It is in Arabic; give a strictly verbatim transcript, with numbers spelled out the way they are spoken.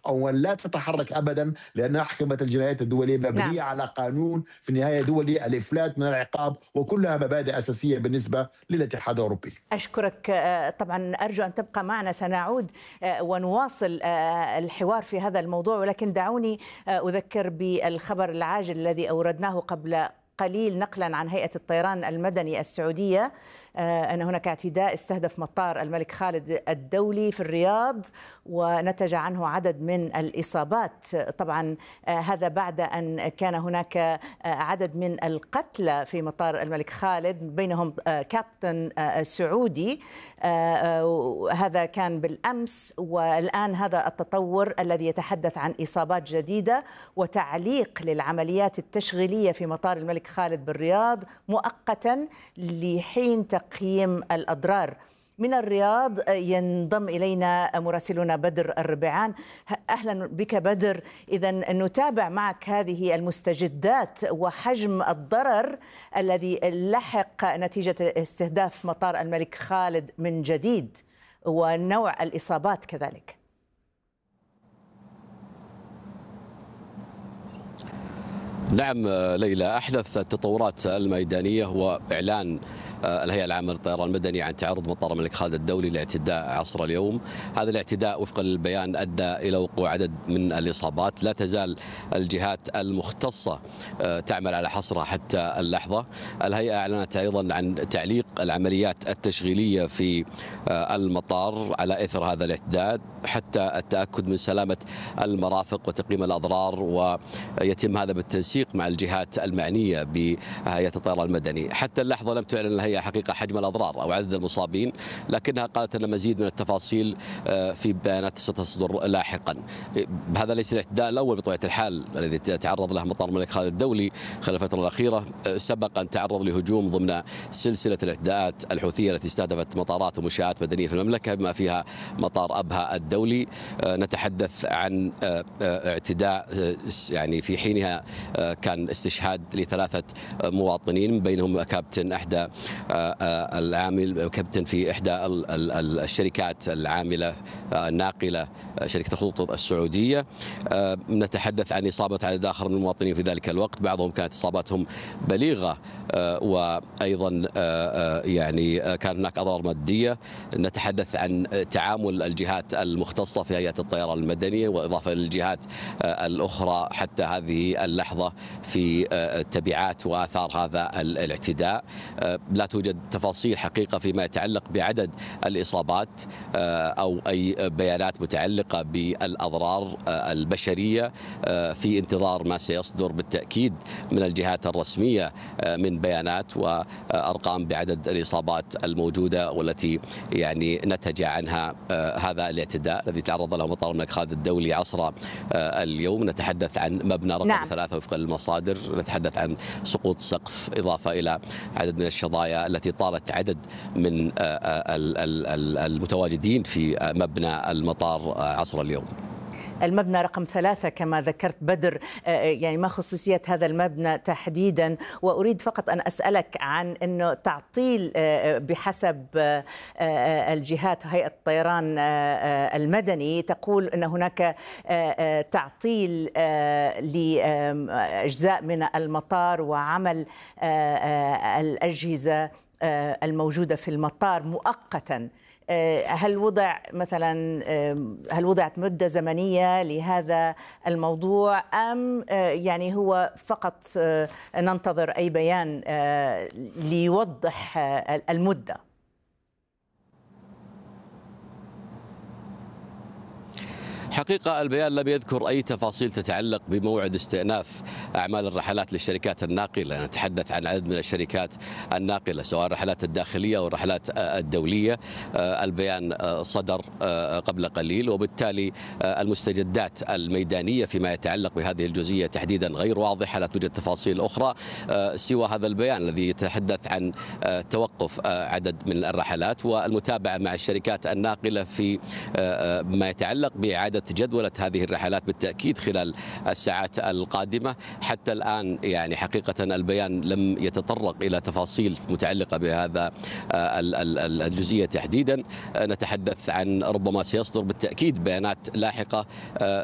أو أن لا تتحرك أبدا، لأن محكمة الجنايات الدولية نعم. مبنية على قانون في النهاية دولي، الإفلات من العقاب، وكلها مبادئ أساسية بالنسبة للاتحاد الأوروبي. أشكرك. آه، طبعا أرجو أن تبقى معنا، سنعود آه، ونواصل آه، الحوار في هذا الموضوع، ولكن دعوني آه، أذكر بالخبر العاجل الذي أوردناه قبل قليل نقلا عن هيئة الطيران المدني السعودية، أن هناك اعتداء استهدف مطار الملك خالد الدولي في الرياض ونتج عنه عدد من الإصابات. طبعا هذا بعد أن كان هناك عدد من القتلى في مطار الملك خالد، بينهم كابتن سعودي. هذا كان بالأمس، والآن هذا التطور الذي يتحدث عن إصابات جديدة وتعليق للعمليات التشغيلية في مطار الملك خالد بالرياض مؤقتا لحين تقييم الأضرار. من الرياض ينضم إلينا مراسلنا بدر الربيعان. أهلا بك بدر. إذن نتابع معك هذه المستجدات وحجم الضرر الذي لحق نتيجة استهداف مطار الملك خالد من جديد، ونوع الإصابات كذلك. نعم ليلى، أحدث التطورات الميدانية هو إعلان الهيئة العامة للطيران المدني عن تعرض مطار الملك خالد الدولي لاعتداء عصر اليوم. هذا الاعتداء وفقا للبيان أدى إلى وقوع عدد من الإصابات. لا تزال الجهات المختصة تعمل على حصرها حتى اللحظة. الهيئة أعلنت أيضا عن تعليق العمليات التشغيلية في المطار على إثر هذا الاعتداء حتى التأكد من سلامة المرافق وتقييم الأضرار، ويتم هذا بالتنسيق مع الجهات المعنية بهيئة الطيران المدني. حتى اللحظة لم تعلن الهيئة حقيقة حجم الأضرار أو عدد المصابين، لكنها قالت أن مزيد من التفاصيل في بيانات ستصدر لاحقا. هذا ليس الاعتداء الأول بطبيعة الحال الذي تعرض له مطار الملك خالد الدولي خلال الفترة الأخيرة. سبق أن تعرض لهجوم ضمن سلسلة الاعتداءات الحوثية التي استهدفت مطارات ومنشآت مدنية في المملكة بما فيها مطار أبها الدولي. نتحدث عن اعتداء يعني في حينها كان استشهاد لثلاثة مواطنين، بينهم كابتن أحدى العامل كابتن في إحدى الشركات العاملة الناقلة شركة الخطوط السعودية. نتحدث عن إصابة عدد آخر من المواطنين في ذلك الوقت، بعضهم كانت إصاباتهم بليغة وأيضا يعني كان هناك أضرار مادية. نتحدث عن تعامل الجهات المختصة في هيئة الطيران المدني وإضافة للجهات الأخرى حتى هذه اللحظة في تبعات وآثار هذا الاعتداء. لا توجد تفاصيل حقيقة فيما يتعلق بعدد الإصابات أو أي بيانات متعلقة بالأضرار البشرية، في انتظار ما سيصدر بالتأكيد من الجهات الرسمية من بيانات وأرقام بعدد الإصابات الموجودة والتي يعني نتج عنها هذا الاعتداء الذي تعرض له مطار الملك خالد الدولي عصر اليوم. نتحدث عن مبنى رقم نعم. ثلاثة وفق المصادر، نتحدث عن سقوط سقف إضافة إلى عدد من الشظايا التي طالت عدد من المتواجدين في مبنى المطار عصر اليوم. المبنى رقم ثلاثة كما ذكرت بدر، يعني ما خصوصية هذا المبنى تحديدا؟ وأريد فقط أن أسألك عن أنه تعطيل بحسب الجهات. هيئة الطيران المدني تقول أن هناك تعطيل لأجزاء من المطار وعمل الأجهزة الموجودة في المطار مؤقتا. هل وضع مثلا هل وضعت مدة زمنية لهذا الموضوع، أم يعني هو فقط ننتظر أي بيان ليوضح المدة؟ حقيقة البيان لم يذكر أي تفاصيل تتعلق بموعد استئناف أعمال الرحلات للشركات الناقلة. نتحدث عن عدد من الشركات الناقلة سواء الرحلات الداخلية أو الرحلات الدولية. البيان صدر قبل قليل، وبالتالي المستجدات الميدانية فيما يتعلق بهذه الجزئية تحديدا غير واضحة. لا توجد تفاصيل أخرى سوى هذا البيان الذي يتحدث عن توقف عدد من الرحلات والمتابعة مع الشركات الناقلة في ما يتعلق بإعادة جدولة هذه الرحلات بالتأكيد خلال الساعات القادمة. حتى الآن يعني حقيقة البيان لم يتطرق إلى تفاصيل متعلقة بهذا الجزئية تحديدا. نتحدث عن ربما سيصدر بالتأكيد بيانات لاحقة